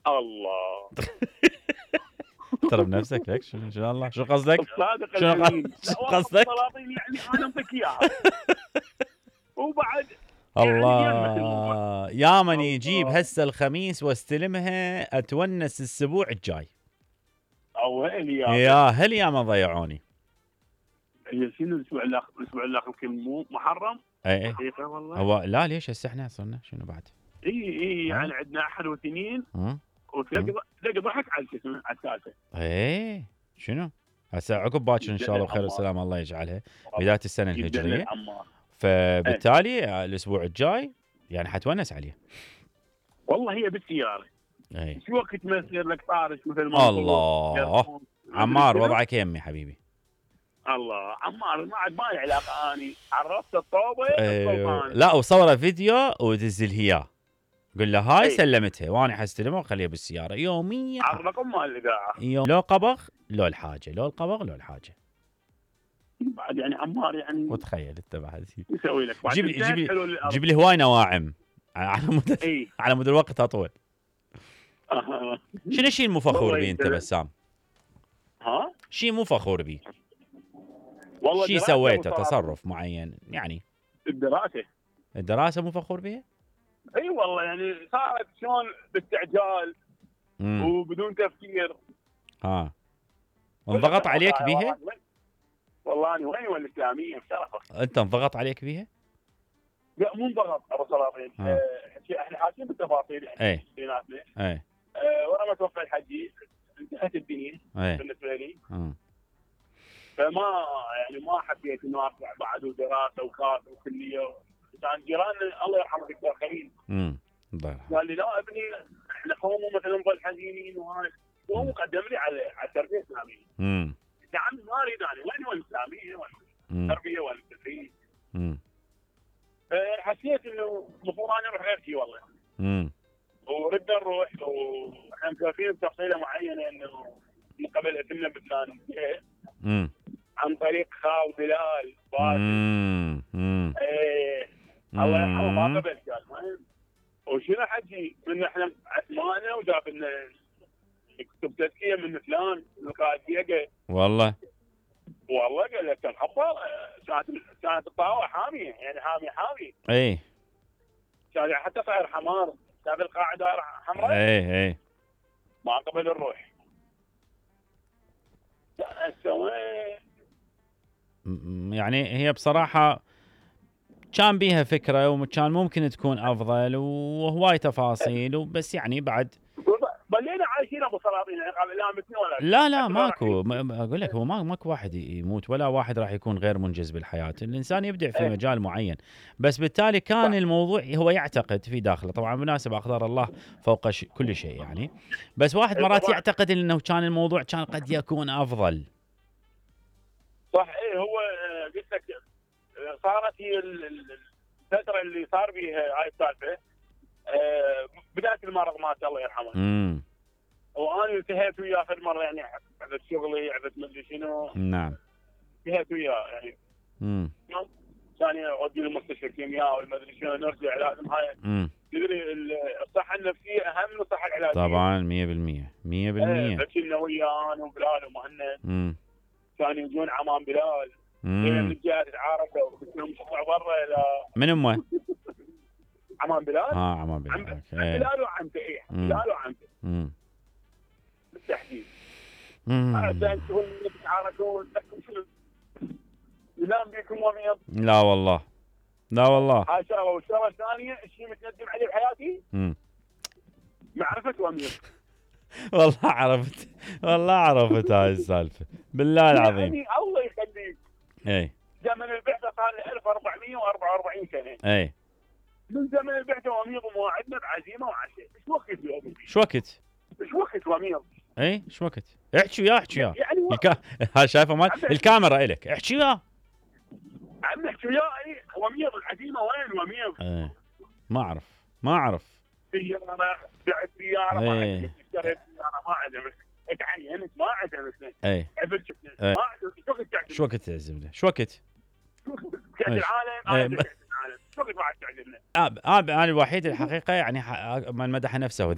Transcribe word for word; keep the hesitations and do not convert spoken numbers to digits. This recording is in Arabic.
الله. ترى بنفسك لك شنو شنو الله شو قصدك؟ الصادق شنو الأمين. قص- شو لا والله قصدك؟ السلاطين يعني أنا أعطيك إياها. وبعد يعني يمك الموضوع. الله يا من الله. يجيب هسه الخميس واستلمها اتونس الاسبوع الجاي. أويلي يا يا هل يا ما ضيعوني. هي شنو الأسبوع الآخر؟ الأسبوع الآخر يمكن مو محرم. اي اي حقيقة والله. هو لا ليش هسه احنا صرنا شنو بعد؟ اي اي ها؟ يعني عندنا احد واثنين ها؟ وتلاقي تلاقي ضحك على الجسم على الثالثة. ايه شنو؟ هسه عقب باكر ان شاء الله بخير والسلام الله يجعلها بداية السنة الهجرية. فبالتالي الاسبوع الجاي يعني حتونس عليه. والله هي بالسيارة. اي شو وقت ما يصير لك طارش مثل ما الله عمار وضعك يمي حبيبي. الله عمار ما عاد مالي علاقة اني عرفت الطوبة أيوه. لا وصوره فيديو ودز لي اياه قل له هاي أي. سلمتها وانا حستلمها وخليها بالسياره يوميا على الرقم مال الاذاعة. يوم لو قبغ لو الحاجه لو القبغ لو الحاجه. بعد يعني عمار يعني وتخيل انت بعد يسوي لك جيب لي جيب لي جيب لي هواي نواعم على مدى اي على مدى الوقت اطول. آه. شنو الشيء المفخور والله به انت يسلم. بسام؟ ها شيء مو فخور به والله شيء دراسة سويته وصراحة. تصرف معين يعني الدراسة الدراسه مو فخور بها؟ اي والله يعني صارت شلون باستعجال امم وبدون تفكير. ها انضغط عليك بها؟ والله انا وين والاسلاميه بشرفك. انت انضغط عليك بها؟ لا مو انضغط ابو سلاطين. آه. آه، احنا حاسين بالتفاصيل يعني ايه بيناتنا. ايه آه، ورا ما توفى الحجي انتهت الدنيا ايه بالنسبه لي. امم فما يعني ما حبيت انه ارجع بعد ودراسه وكاس وكليه. كان جيراننا الله يرحمه دكتور خليل امم الله يرحمه. قال لي لا ابني احنا قوم مثلا نظل حزينين وهاي هو مقدم لي على على التربيه الاسلاميه. امم يا عمي ما اريد انا وين هو الاسلاميه وين امم التربيه وين التدريس. امم حسيت انه المفروض انا اروح غير شيء والله. امم وردنا نروح واحنا مسافرين بتفصيله معينه انه من قبل اتمنا بلسان امم عن طريق خال بلال باسل. امم امم ايه الله يرحمه ما قبل كان وشنو حكي من احنا عثمانه وجاب لنا كتب تزكيه من فلان القاعديه. والله والله قال لك الخبر كانت كانت الطاوله حاميه يعني حاميه حامي. ايه كان حتى صاير حمار شاف القاعده حمراء. ايه ايه ما قبل نروح. سويت م- يعني هي بصراحة كان بيها فكرة وكان ممكن تكون أفضل وهواي تفاصيل وبس يعني بعد بلينا عايشين ابو سلاطين يعني قبل لا متنا ولا لا لا ماكو ما- اقول لك هو ما ماكو واحد يموت ولا واحد راح يكون غير منجز بالحياه، الانسان يبدع في إيه. مجال معين، بس بالتالي كان صح. الموضوع هو يعتقد في داخله، طبعا بالمناسبه اقدار الله فوق ش... كل شيء يعني، بس واحد إيه مرات طبعاً. يعتقد انه كان الموضوع كان قد يكون افضل. صح ايه هو آه، قلت لك آه، صارت هي ال- ال- الفتره اللي صار فيها هاي السالفه آه، بدايه المرض مات الله يرحمه. امم وانا انتهيت وياه اخر مره يعني عبت شغلي عبت مدري شنو نعم انتهيت وياه يعني امم كان اودي المستشفى الكيمياء والمدري شنو نرجع لازم هاي امم تدري ال- الصحه النفسيه اهم من الصحه العلاجيه. طبعا مية بالمية مية بالمية. بس كنا وياه انا وبلال ومهند امم كانوا يجون عمام بلال. امم من الجهه تعارفوا وكلهم يطلعوا برا الى من امه؟ عمام بلال. اه عمام عم بلال عم بلال وعمته ايه بلال وعمته امم بالتحديد. امم عشان تقول تتعاركون شنو ينام بيكم وميض. لا والله لا والله. هاي شغله والشغله الثانيه الشيء متندم عليه بحياتي امم معرفه وميض. والله عرفت والله عرفت هاي السالفه بالله العظيم. يعني الله يخليك اي زمن البعثه صار لي ألف وأربعمية وأربعة وأربعين سنه. اي من زمن البعثه وميض مواعدنا بعزيمه وعشاء. ايش وقت اليوم؟ شو وقت؟ ايش وقت وميض؟ اي شو وقت؟ احكي وياه احكي وياه. يعني و... الكا... ها شايفه مال الكاميرا الك احكي وياه. عم نحكي وياه وميض العزيمه وين وميض؟ اي ما اعرف ما اعرف. سياره بعت سياره ما إيه. عندي اشتريت سياره ما عندها مثل اتعينت ما عندها مثل اي عبد إيه. ما عندها شو وقت تعزم؟ شو وقت تعزمنا؟ شو وقت؟ كاس إيش؟ العالم إيه. انا كاس العالم شو وقت بعد تعزمنا؟ آب آب انا الوحيد الحقيقه يعني ح... من مدح نفسه